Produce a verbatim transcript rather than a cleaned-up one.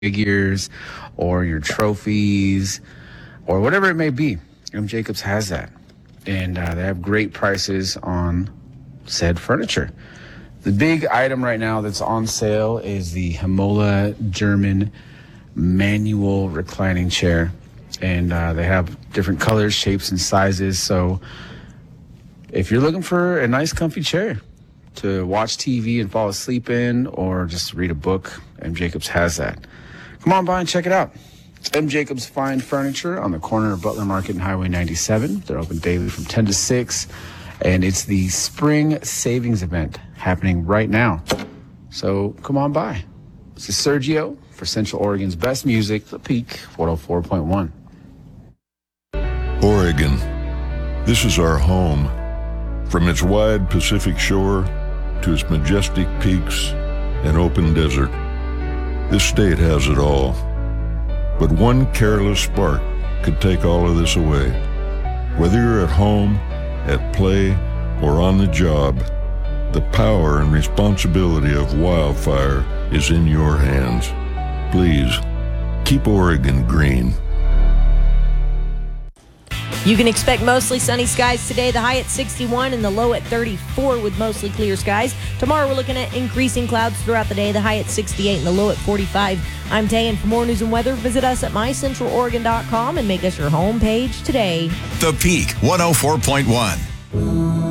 figures or your trophies or whatever it may be. M. Jacobs has that. And uh, they have great prices on said furniture. The big item right now that's on sale is the Himola German manual reclining chair. And uh, they have different colors, shapes, and sizes. So if you're looking for a nice comfy chair to watch T V and fall asleep in or just read a book, M. Jacobs has that. Come on by and check it out. It's M. Jacobs Fine Furniture on the corner of Butler Market and Highway ninety-seven. They're open daily from ten to six. And it's the spring savings event happening right now. So come on by. This is Sergio for Central Oregon's best music, The Peak, one oh four point one. Oregon. This is our home. From its wide Pacific shore to its majestic peaks and open desert, this state has it all. But one careless spark could take all of this away. Whether you're at home, at play, or on the job, the power and responsibility of wildfire is in your hands. Please, keep Oregon green. You can expect mostly sunny skies today, the high at sixty-one and the low at thirty-four with mostly clear skies. Tomorrow we're looking at increasing clouds throughout the day, the high at sixty-eight and the low at forty-five. I'm Tay, and for more news and weather, visit us at my central oregon dot com and make us your homepage today. The Peak one oh four point one.